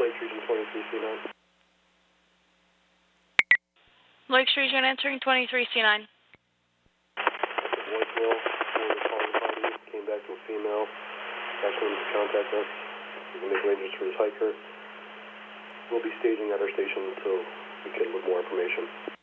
Lakes Region 23C9. Lakes Region entering 23C9. Voicemail for the calling party. Came back to a female. Asked him to contact us. We can make arrangements for his hiker. We'll be staging at our station until we get a little more information.